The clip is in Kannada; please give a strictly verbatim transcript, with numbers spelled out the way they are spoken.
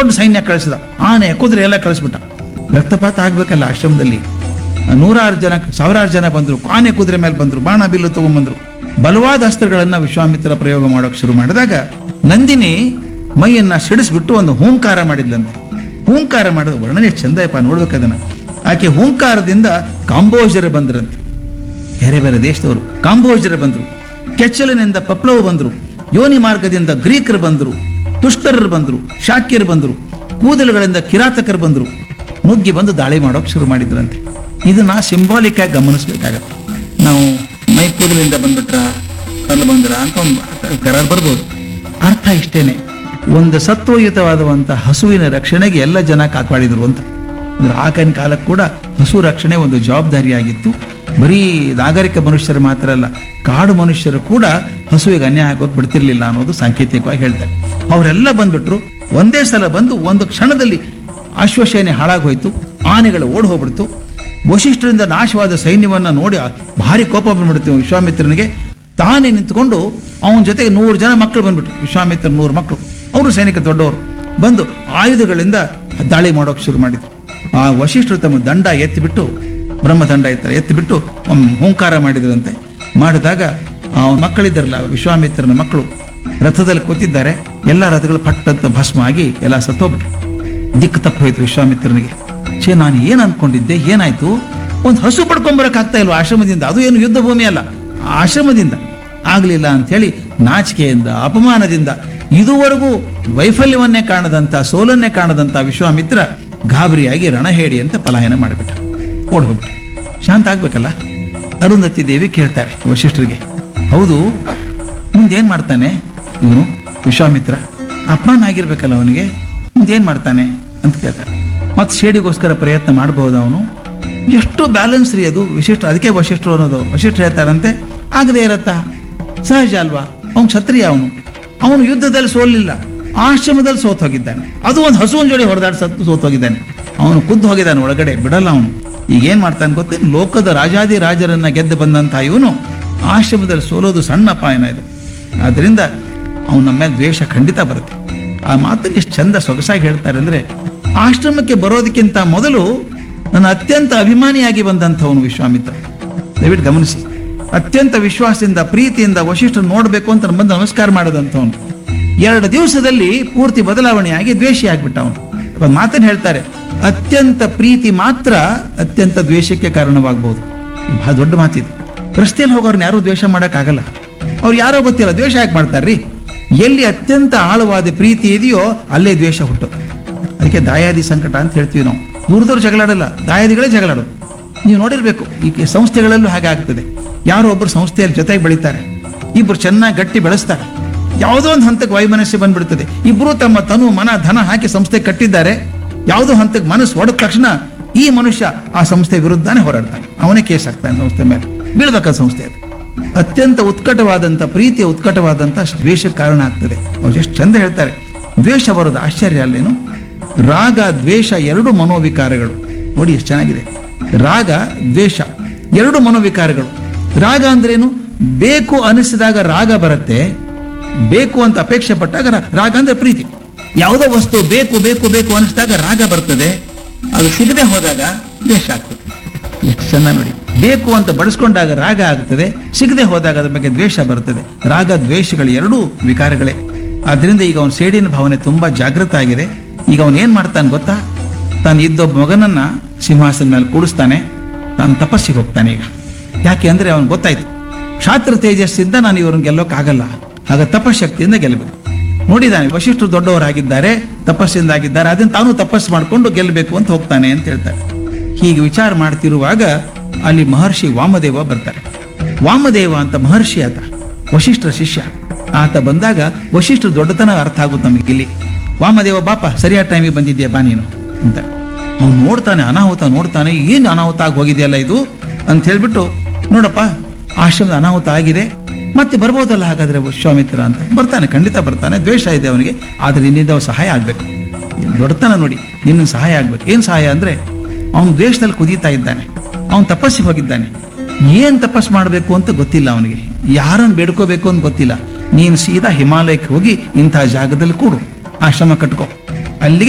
ದೊಡ್ಡ ಸೈನ್ಯ ಕಳಿಸಿದ, ಆನೆ ಕುದುರೆ ಎಲ್ಲ ಕಳಿಸ್ಬಿಟ್ಟ. ರಕ್ತಪಾತ ಆಗ್ಬೇಕಲ್ಲ ಆಶ್ರಮದಲ್ಲಿ. ನೂರಾರು ಜನ ಸಾವಿರಾರು ಜನ ಬಂದ್ರು, ಆನೆ ಕುದುರೆ ಮೇಲೆ ಬಂದ್ರು, ಬಾಣ ಬಿಲ್ಲು ತಗೊಂಡ್ಬಂದ್ರು. ಬಲವಾದ ಅಸ್ತ್ರಗಳನ್ನ ವಿಶ್ವಾಮಿತ್ರ ಪ್ರಯೋಗ ಮಾಡೋಕೆ ಶುರು ಮಾಡಿದಾಗ ನಂದಿನಿ ಮೈಯನ್ನ ಸಿಡಿಸ್ಬಿಟ್ಟು ಒಂದು ಹೂಂಕಾರ ಮಾಡಿದ್ಲಂತೆ. ಹೂಂಕಾರ ಮಾಡಿದ ವರ್ಣನೆ ಚಂದಯಪ್ಪ, ನೋಡ್ಬೇಕದನ್ನ. ಆಕೆ ಹೂಂಕಾರದಿಂದ ಕಾಂಬೋಜರು ಬಂದ್ರಂತೆ, ಬೇರೆ ಬೇರೆ ದೇಶದವರು ಕಾಂಬೋಜರು ಬಂದ್ರು. ಕೆಚ್ಚಲಿನಿಂದ ಪಪ್ಲವ ಬಂದ್ರು, ಯೋನಿ ಮಾರ್ಗದಿಂದ ಗ್ರೀಕರು ಬಂದ್ರು, ತುಷ್ಟರರು ಬಂದ್ರು, ಶಾಕ್ಯರು ಬಂದ್ರು, ಕೂದಲುಗಳಿಂದ ಕಿರಾತಕರು ಬಂದ್ರು, ನುಗ್ಗಿ ಬಂದು ದಾಳಿ ಮಾಡೋಕೆ ಶುರು ಮಾಡಿದ್ರಂತೆ. ಇದನ್ನ ಸಿಂಬಾಲಿಕ್ ಆಗಿ ಗಮನಿಸ್ಬೇಕಾಗತ್ತೆ. ನಾವು ಮೈ ಕೂದಲಿಂದ ಬಂದ್ಬಿಟ್ರ ಕಲ್ಲು ಬಂದ್ರ ಅಂತ ಒಂದು ಕರಾರ್ ಬರ್ಬೋದು. ಅರ್ಥ ಇಷ್ಟೇನೆ, ಒಂದು ಸತ್ವಯುತವಾದಂಥ ಹಸುವಿನ ರಕ್ಷಣೆಗೆ ಎಲ್ಲ ಜನ ಕಾಪಾಡಿದ್ರು ಅಂತ. ಅಂದ್ರೆ ಆಗಿನ ಕಾಲಕ್ಕೆ ಕೂಡ ಹಸು ರಕ್ಷಣೆ ಒಂದು ಜವಾಬ್ದಾರಿಯಾಗಿತ್ತು. ಬರೀ ನಾಗರಿಕ ಮನುಷ್ಯರು ಮಾತ್ರ ಅಲ್ಲ, ಕಾಡು ಮನುಷ್ಯರು ಕೂಡ ಹಸುವಿಗೆ ಅನ್ಯಾಯ ಆಗೋದು ಬಿಡ್ತಿರ್ಲಿಲ್ಲ ಅನ್ನೋದು ಸಾಂಕೇತಿಕವಾಗಿ ಹೇಳ್ತಾರೆ. ಅವರೆಲ್ಲ ಬಂದ್ಬಿಟ್ರು. ಒಂದೇ ಸಲ ಬಂದು ಒಂದು ಕ್ಷಣದಲ್ಲಿ ಅಶ್ವಸೇನೆ ಹಾಳಾಗೋಯ್ತು, ಆನೆಗಳು ಓಡ್ ಹೋಗ್ಬಿಡ್ತು. ವಶಿಷ್ಠರಿಂದ ನಾಶವಾದ ಸೈನ್ಯವನ್ನ ನೋಡಿ ಭಾರಿ ಕೋಪ ಬಂದ್ಬಿಡ್ತೀವಿ ವಿಶ್ವಾಮಿತ್ರನಿಗೆ. ತಾನೇ ನಿಂತ್ಕೊಂಡು ಅವನ ಜೊತೆಗೆ ನೂರು ಜನ ಮಕ್ಕಳು ಬಂದ್ಬಿಟ್ರು, ವಿಶ್ವಾಮಿತ್ರ ನೂರು ಮಕ್ಕಳು, ಅವರು ಸೈನಿಕ ದೊಡ್ಡವರು ಬಂದು ಆಯುಧಗಳಿಂದ ದಾಳಿ ಮಾಡೋಕೆ ಶುರು ಮಾಡಿದ್ರು. ಆ ವಶಿಷ್ಠರು ತಮ್ಮ ದಂಡ ಎತ್ತಿಬಿಟ್ಟು, ಬ್ರಹ್ಮದಂಡ ಎತ್ತಾರೆ, ಎತ್ತಿಬಿಟ್ಟು ಹೂಂಕಾರ ಮಾಡಿದ್ರಂತೆ. ಮಾಡಿದಾಗ ಆ ಮಕ್ಕಳಿದ್ದಾರಲ್ಲ ವಿಶ್ವಾಮಿತ್ರನ ಮಕ್ಕಳು ರಥದಲ್ಲಿ ಕೂತಿದ್ದಾರೆ, ಎಲ್ಲ ರಥಗಳು ಪಟ್ಟಂತ ಭಸ್ಮ ಆಗಿ ಎಲ್ಲ ಸತ್ತೋಗ್ಬಿಟ್ರು. ದಿಕ್ಕು ತಪ್ಪೋಯ್ತು ವಿಶ್ವಾಮಿತ್ರನಿಗೆ. ಛೇ, ನಾನು ಏನ್ ಅನ್ಕೊಂಡಿದ್ದೆ, ಏನಾಯ್ತು? ಒಂದು ಹಸು ಪಡ್ಕೊಂಬರಕ್ ಆಗ್ತಾ ಇಲ್ವಾ ಆಶ್ರಮದಿಂದ? ಅದು ಏನು ಯುದ್ಧ ಭೂಮಿ ಅಲ್ಲ, ಆಶ್ರಮದಿಂದ ಆಗ್ಲಿಲ್ಲ ಅಂತ ಹೇಳಿ ನಾಚಿಕೆಯಿಂದ ಅಪಮಾನದಿಂದ ಇದುವರೆಗೂ ವೈಫಲ್ಯವನ್ನೇ ಕಾಣದಂತ ಸೋಲನ್ನೇ ಕಾಣದಂತ ವಿಶ್ವಾಮಿತ್ರ ಗಾಬರಿಯಾಗಿ ರಣಹೇಡಿ ಅಂತ ಪಲಾಯನ ಮಾಡಿಬಿಟ್ಟ, ಓಡ್ ಹೋಗ್ಬಿಟ್ಟ. ಶಾಂತ ಆಗ್ಬೇಕಲ್ಲ. ಅರುಂಧತಿ ದೇವಿ ಕೇಳ್ತಾರೆ ವಶಿಷ್ಠರಿಗೆ, ಹೌದು ಮುಂದೇನ್ ಮಾಡ್ತಾನೆ ಇವನು ವಿಶ್ವಾಮಿತ್ರ? ಅಪಮಾನ ಆಗಿರ್ಬೇಕಲ್ಲ ಅವನಿಗೆ, ಮುಂದೇನ್ ಮಾಡ್ತಾನೆ ಅಂತ ಕೇಳ್ತಾರೆ. ಮತ್ತೆ ಶೇಡಿಗೋಸ್ಕರ ಪ್ರಯತ್ನ ಮಾಡಬಹುದು ಅವನು. ಎಷ್ಟು ಬ್ಯಾಲೆನ್ಸ್ ರೀ ಅದು ವಿಶಿಷ್ಟ. ಅದಕ್ಕೆ ವಶಿಷ್ಠರು ಅನ್ನೋದು. ವಶಿಷ್ಠ ಹೇಳ್ತಾರಂತೆ, ಆಗದೆ ಇರತ್ತಾ? ಸಹಜ ಅಲ್ವಾ, ಅವನು ಕ್ಷತ್ರಿಯ, ಅವನು ಅವನು ಯುದ್ಧದಲ್ಲಿ ಸೋಲಿಲ್ಲ, ಆಶ್ರಮದಲ್ಲಿ ಸೋತ್ ಹೋಗಿದ್ದಾನೆ. ಅದು ಒಂದು ಹಸುವಿನ ಜೋಡಿ ಹೊಡೆದಾಡ್ ಸತ್ತು ಸೋತ್ ಹೋಗಿದ್ದಾನೆ. ಅವನು ಖುದ್ದು ಹೋಗಿದ್ದಾನೆ ಒಳಗಡೆ, ಬಿಡಲ್ಲ ಅವನು. ಈಗ ಏನ್ ಮಾಡ್ತಾನೆ ಗೊತ್ತೇನು? ಲೋಕದ ರಾಜಾದಿ ರಾಜರನ್ನ ಗೆದ್ದು ಬಂದಂತ ಇವನು ಆಶ್ರಮದಲ್ಲಿ ಸೋಲೋದು ಸಣ್ಣ ಅಪಾಯನ ಇದು. ಆದ್ರಿಂದ ಅವನ ನಮ್ಮ ಮೇಲೆ ದ್ವೇಷ ಖಂಡಿತ ಬರುತ್ತೆ. ಆ ಮಾತನ್ನು ಎಷ್ಟು ಚಂದ ಸೊಗಸಾಗಿ ಹೇಳ್ತಾರೆ ಅಂದ್ರೆ, ಆಶ್ರಮಕ್ಕೆ ಬರೋದಕ್ಕಿಂತ ಮೊದಲು ನನ್ನ ಅತ್ಯಂತ ಅಭಿಮಾನಿಯಾಗಿ ಬಂದಂಥವನು ವಿಶ್ವಾಮಿತ್ರ. ದಯವಿಟ್ಟು ಗಮನಿಸಿ, ಅತ್ಯಂತ ವಿಶ್ವಾಸದಿಂದ ಪ್ರೀತಿಯಿಂದ ವಶಿಷ್ಠ ನೋಡ್ಬೇಕು ಅಂತ ಬಂದು ನಮಸ್ಕಾರ ಮಾಡದಂಥವನು ಎರಡು ದಿವಸದಲ್ಲಿ ಪೂರ್ತಿ ಬದಲಾವಣೆಯಾಗಿ ದ್ವೇಷಿ ಆಗ್ಬಿಟ್ಟ ಅವನು. ಒಂದು ಮಾತನ್ನು ಹೇಳ್ತಾರೆ, ಅತ್ಯಂತ ಪ್ರೀತಿ ಮಾತ್ರ ಅತ್ಯಂತ ದ್ವೇಷಕ್ಕೆ ಕಾರಣವಾಗಬಹುದು. ಬಹಳ ದೊಡ್ಡ ಮಾತಿದು. ರಸ್ತೆಯಲ್ಲಿ ಹೋಗೋರ್ನ ಯಾರು ದ್ವೇಷ ಮಾಡಕ್ಕಾಗಲ್ಲ. ಅವ್ರು ಯಾರೋ ಗೊತ್ತಿಲ್ಲ, ದ್ವೇಷ ಯಾಕೆ ಮಾಡ್ತಾರ್ರಿ? ಎಲ್ಲಿ ಅತ್ಯಂತ ಆಳವಾದ ಪ್ರೀತಿ ಇದೆಯೋ ಅಲ್ಲೇ ದ್ವೇಷ ಹುಟ್ಟುತ್ತೆ. ಅದಕ್ಕೆ ದಾಯಾದಿ ಸಂಕಟ ಅಂತ ಹೇಳ್ತೀವಿ ನಾವು. ದೂರದವ್ರು ಜಗಳಾಡಲ್ಲ, ದಾಯಾದಿಗಳೇ ಜಗಳಾಡೋದು. ನೀವು ನೋಡಿರ್ಬೇಕು, ಈ ಸಂಸ್ಥೆಗಳಲ್ಲೂ ಹಾಗೆ ಆಗ್ತದೆ. ಯಾರೋ ಒಬ್ಬರು ಸಂಸ್ಥೆಯಲ್ಲಿ ಜೊತೆಗೆ ಬೆಳೀತಾರೆ, ಇಬ್ರು ಚೆನ್ನಾಗಿ ಗಟ್ಟಿ ಬೆಳೆಸ್ತಾರೆ, ಯಾವುದೋ ಒಂದು ಹಂತಕ್ಕೆ ವೈಮನಸ್ಸು ಬಂದ್ಬಿಡ್ತದೆ. ಇಬ್ರು ತಮ್ಮ ತನು ಮನ ಧನ ಹಾಕಿ ಸಂಸ್ಥೆ ಕಟ್ಟಿದ್ದಾರೆ, ಯಾವುದೋ ಹಂತಕ್ಕೆ ಮನಸ್ಸು ಹೊಡೆದ ತಕ್ಷಣ ಈ ಮನುಷ್ಯ ಆ ಸಂಸ್ಥೆ ವಿರುದ್ಧನೇ ಹೋರಾಡ್ತಾನೆ, ಅವನೇ ಕೇಸ್ ಆಗ್ತಾನೆ ಸಂಸ್ಥೆ ಮೇಲೆ, ಬೀಳ್ಬೇಕ ಸಂಸ್ಥೆ. ಅದು ಅತ್ಯಂತ ಉತ್ಕಟವಾದಂಥ ಪ್ರೀತಿಯ ಉತ್ಕಟವಾದಂಥ ದ್ವೇಷಕ್ಕೆ ಕಾರಣ ಆಗ್ತದೆ. ಅವ್ರು ಎಷ್ಟು ಚಂದ ಹೇಳ್ತಾರೆ, ದ್ವೇಷ ಬರೋದು ಆಶ್ಚರ್ಯ ಅಲ್ಲೇನು? ರಾಗ ದ್ವೇಷ ಎರಡು ಮನೋವಿಕಾರಗಳು. ನೋಡಿ ಎಷ್ಟು ಚೆನ್ನಾಗಿದೆ. ರಾಗ ದ್ವೇಷ ಎರಡು ಮನೋವಿಕಾರಗಳು. ರಾಗ ಅಂದ್ರೇನು? ಬೇಕು ಅನಿಸಿದಾಗ ರಾಗ ಬರುತ್ತೆ, ಬೇಕು ಅಂತ ಅಪೇಕ್ಷೆ ಪಟ್ಟಾಗ ರಾಗ ಅಂದ್ರೆ ಪ್ರೀತಿ. ಯಾವುದೋ ವಸ್ತು ಬೇಕು ಬೇಕು ಬೇಕು ಅನಿಸಿದಾಗ ರಾಗ ಬರ್ತದೆ, ಅದು ಸಿಗದೆ ಹೋದಾಗ ದ್ವೇಷ ಆಗ್ತದೆ. ಎಷ್ಟು ಚೆಂದ ನೋಡಿ. ಬೇಕು ಅಂತ ಬಡಿಸ್ಕೊಂಡಾಗ ರಾಗ ಆಗ್ತದೆ, ಸಿಗದೆ ಹೋದಾಗ ಅದ್ರ ಬಗ್ಗೆ ದ್ವೇಷ ಬರ್ತದೆ. ರಾಗ ದ್ವೇಷಗಳು ಎರಡೂ ವಿಕಾರಗಳೇ. ಆದ್ರಿಂದ ಈಗ ಅವನ ಸೇಡಿನ ಭಾವನೆ ತುಂಬಾ ಜಾಗೃತ ಆಗಿದೆ. ಈಗ ಅವನ್ ಏನ್ ಮಾಡ್ತಾನೆ ಗೊತ್ತಾ? ತಾನು ಇದ್ದೊಬ್ಬ ಮಗನನ್ನ ಸಿಂಹಾಸನ ಮೇಲೆ ಕೂಡಿಸ್ತಾನೆ, ತಾನು ತಪಸ್ಸಿಗೆ ಹೋಗ್ತಾನೆ. ಈಗ ಯಾಕೆ ಅಂದ್ರೆ ಅವನ್ ಗೊತ್ತಾಯ್ತು, ಕ್ಷಾತ್ರ ತೇಜಸ್ಸಿಂದ ನಾನು ಇವ್ರನ್ನ ಗೆಲ್ಲೋಕ್ಕಾಗಲ್ಲ, ಆಗ ತಪಶಕ್ತಿಯಿಂದ ಗೆಲ್ಲಬೇಕು. ನೋಡಿದಾನೆ ವಶಿಷ್ಠರು ದೊಡ್ಡವರಾಗಿದ್ದಾರೆ, ತಪಸ್ಸಿಂದ ಆಗಿದ್ದಾರೆ, ಅದನ್ನ ತಾನು ತಪಸ್ಸು ಮಾಡಿಕೊಂಡು ಗೆಲ್ಲಬೇಕು ಅಂತ ಹೋಗ್ತಾನೆ ಅಂತ ಹೇಳ್ತಾರೆ. ಹೀಗೆ ವಿಚಾರ ಮಾಡ್ತಿರುವಾಗ ಅಲ್ಲಿ ಮಹರ್ಷಿ ವಾಮದೇವ ಬರ್ತಾರೆ. ವಾಮದೇವ ಅಂತ ಮಹರ್ಷಿ ಆತ, ವಶಿಷ್ಠರ ಶಿಷ್ಯ. ಆತ ಬಂದಾಗ ವಶಿಷ್ಠರ ದೊಡ್ಡತನ ಅರ್ಥ ಆಗುತ್ತೆ ನಮಗೆ. ಇಲ್ಲಿ ವಾಮದೇವ ಬಾಪ ಸರಿಯಾದ ಟೈಮಿಗೆ ಬಂದಿದ್ಯಾ ಬಾ ನೀನು ಅಂತ. ಅವ್ನು ನೋಡ್ತಾನೆ, ಅನಾಹುತ ನೋಡ್ತಾನೆ, ಏನು ಅನಾಹುತ ಆಗಿ ಹೋಗಿದೆಯಲ್ಲ ಇದು ಅಂತ ಹೇಳ್ಬಿಟ್ಟು, ನೋಡಪ್ಪ ಆಶ್ರಮದ ಅನಾಹುತ ಆಗಿದೆ, ಮತ್ತೆ ಬರ್ಬೋದಲ್ಲ ಹಾಗಾದ್ರೆ ವಿಶ್ವಾಮಿತ್ರ ಅಂತ. ಬರ್ತಾನೆ, ಖಂಡಿತ ಬರ್ತಾನೆ. ದ್ವೇಷ ಇದೆ ಅವನಿಗೆ, ಆದ್ರೆ ನಿನ್ನಿಂದ ಅವ್ನು ಸಹಾಯ ಆಗ್ಬೇಕು. ದೊಡ್ಡತನ ನೋಡಿ, ನಿನ್ನ ಸಹಾಯ ಆಗ್ಬೇಕು. ಏನ್ ಸಹಾಯ ಅಂದ್ರೆ, ಅವನು ದ್ವೇಷದಲ್ಲಿ ಕುದೀತಾ ಇದ್ದಾನೆ, ಅವನು ತಪಸ್ಸಿಗೆ ಹೋಗಿದ್ದಾನೆ. ಏನ್ ತಪಸ್ ಮಾಡಬೇಕು ಅಂತ ಗೊತ್ತಿಲ್ಲ ಅವನಿಗೆ, ಯಾರನ್ನು ಬೇಡ್ಕೋಬೇಕು ಅಂತ ಗೊತ್ತಿಲ್ಲ. ನೀನು ಸೀದಾ ಹಿಮಾಲಯಕ್ಕೆ ಹೋಗಿ ಇಂಥ ಜಾಗದಲ್ಲಿ ಕೂಡು, ಆಶ್ರಮ ಕಟ್ಕೋ, ಅಲ್ಲಿಗೆ